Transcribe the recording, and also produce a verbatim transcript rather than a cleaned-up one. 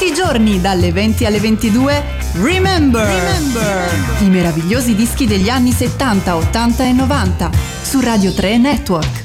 Tutti i giorni dalle venti alle ventidue Remember, Remember i meravigliosi dischi degli anni settanta, ottanta e novanta su Radio tre Network.